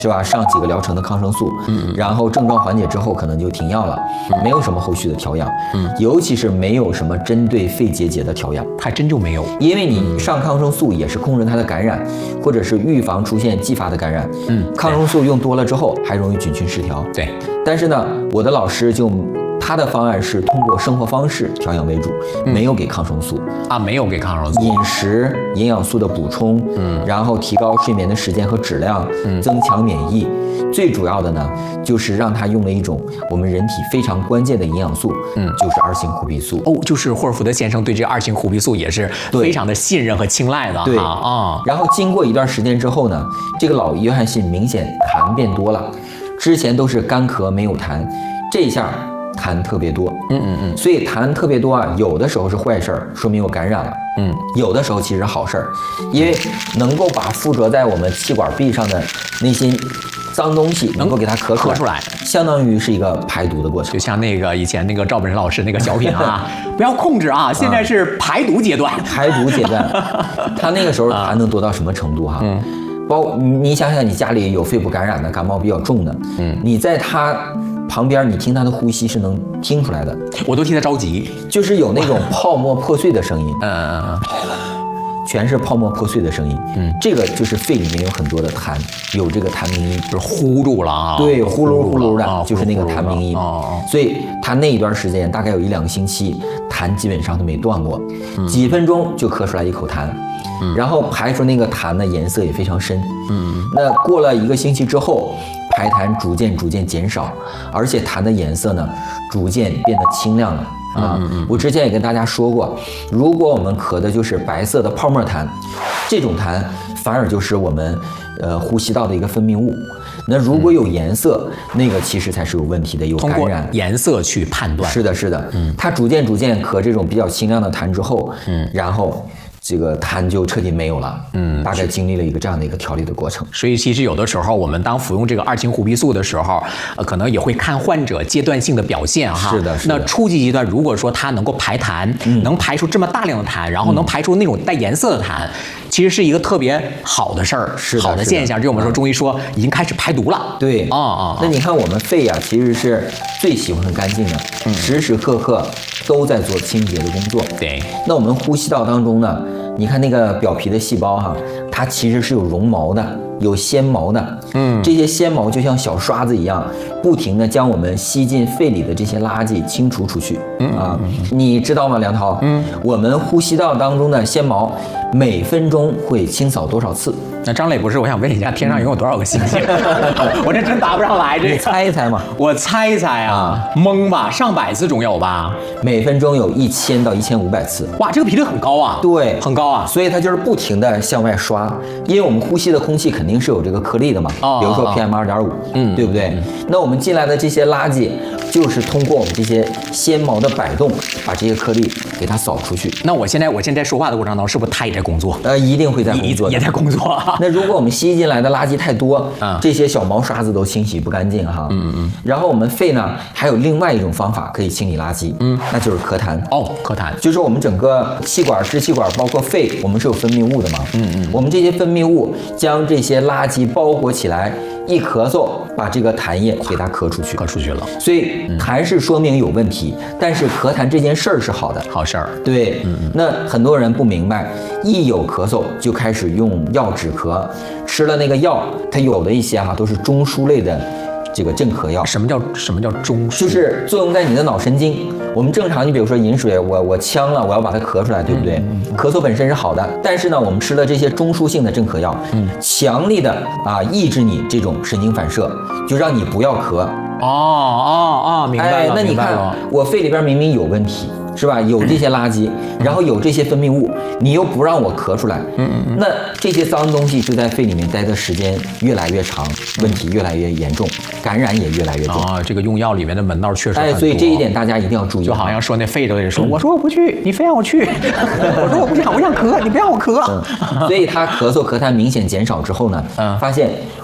是吧？上几个疗程的抗生素，然后症状缓解之后可能就停药了，没有什么后续的调养，尤其是没有什么针对肺结节的调养， 还真就没有， 因为你上抗生素也是控制它的感染，或者是预防出现继发的感染，抗生素用多了之后还容易菌群失调， 对。 但是呢，我的老师他的方案是通过生活方式调养为主，没有给抗生素啊，没有给抗生素， 饮食、营养素的补充，然后提高睡眠的时间和质量，增强免疫。最主要的呢，就是让他用了一种我们人体非常关键的营养素，就是2型虎皮素。 哦，就是霍尔福德先生对这个2型虎皮素也是非常的信任和青睐的。 对啊。 然后经过一段时间之后呢，这个老约翰逊明显痰变多了，之前都是干咳没有痰，这一下痰特别多，所以痰特别多啊，有的时候是坏事儿，说明我感染了，有的时候其实是好事儿，因为能够把附着在我们气管壁上的那些脏东西能够给它咳出来，相当于是一个排毒的过程。 就像那个以前那个赵本山老师那个小品啊，不要控制啊，现在是排毒阶段。 排毒阶段，他那个时候痰能多到什么程度哈？你想想，你家里有肺部感染的、感冒比较重的，你在他旁边，你听他的呼吸是能听出来的。 我都替他着急， 就是有那种泡沫破碎的声音，全是泡沫破碎的声音。这个就是肺里面有很多的痰，有这个痰鸣音， 就是呼住了啊。 对，呼噜呼噜的，就是那个痰鸣音。所以他那一段时间大概有1-2个星期，痰基本上都没断过，几分钟就咳出来一口痰。然后排出那个痰的颜色也非常深，那过了1个星期之后，排痰逐渐减少，而且痰的颜色呢逐渐变得清亮了啊。我之前也跟大家说过，如果我们咳的就是白色的泡沫痰，这种痰反而就是我们呼吸道的一个分泌物。那如果有颜色，那个其实才是有问题的，有感染。 通过颜色去判断。 是的，它逐渐咳这种比较清亮的痰之后，然后这个痰就彻底没有了，大概经历了一个这样的一个调理的过程。 所以其实有的时候我们当服用这个2型虎皮素的时候，可能也会看患者阶段性的表现哈。 是的。 那初级阶段，如果说他能够排痰，能排出这么大量的痰，然后能排出那种带颜色的痰，其实是一个特别好的事儿，好的现象。这我们说中医说已经开始排毒了。 对那你看我们肺呀，其实是最喜欢干净的，时时刻刻都在做清洁的工作。 对。 那我们呼吸道当中呢，你看那个表皮的细胞哈，它其实是有绒毛的，有纤毛的。这些纤毛就像小刷子一样，不停地将我们吸进肺里的这些垃圾清除出去。你知道吗，梁涛？我们呼吸道当中的纤毛每分钟会清扫多少次？ 那张磊不是，我想问一下，天上一共有多少个星星？我这真答不上来，这你猜一猜嘛？ 我猜一猜啊，蒙吧，上百次总有吧？ 每分钟有1000到1500次。 哇，这个频率很高啊！ 对， 很高啊！ 所以它就是不停地向外刷，因为我们呼吸的空气肯定是有这个颗粒的嘛，比如说 PM2.5，对不对？那我们进来的这些垃圾，就是通过我们这些纤毛的摆动，把这些颗粒给它扫出去。 那我现在说话的过程当中，是不是他也在工作？ 一定会在工作的， 也在工作。 那如果我们吸进来的垃圾太多，这些小毛刷子都清洗不干净哈。然后我们肺呢，还有另外一种方法可以清理垃圾，那就是咳痰。 咳痰就是我们整个气管、支气管包括肺，我们是有分泌物的嘛。我们这些分泌物将这些垃圾包裹起来，一咳嗽把这个痰液给它咳出去了。 所以痰是说明有问题，但是咳痰这件事儿是好的， 好事儿。 对，那很多人不明白，一有咳嗽就开始用药止咳，吃了那个药，它有的一些都是中枢类的这个镇咳药。 什么叫中枢？ 就是作用在你的脑神经。我们正常，你比如说饮水，我呛了，我要把它咳出来，对不对？咳嗽本身是好的，但是呢，我们吃了这些中枢性的镇咳药，强力的抑制你这种神经反射，就让你不要咳。 明白了。 那你看，我肺里边明明有问题，是吧？有这些垃圾，然后有这些分泌物，你又不让我咳出来，那这些脏东西就在肺里面待的时间越来越长，问题越来越严重，感染也越来越重。 这个用药里面的门道确实很多。 所以这一点大家一定要注意。 就好像说那肺的人说，我说我不去，你非让我去；我说我想咳，你不让我咳。 所以他咳嗽咳痰明显减少之后呢，发现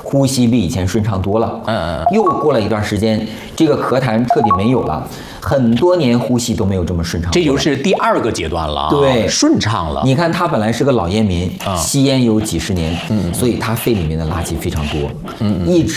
呼吸比以前顺畅多了。又过了一段时间，这个咳痰彻底没有了，很多年呼吸都没有这么顺畅。 这就是第2个阶段了， 对， 顺畅了。 你看他本来是个老烟民，吸烟有几十年，所以他肺里面的垃圾非常多，一直